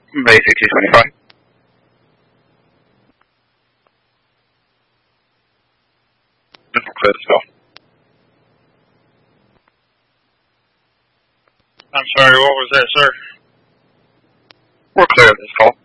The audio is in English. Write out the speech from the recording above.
Basic 225. Clear this call. I'm sorry, what was that, sir? We're clear of this call.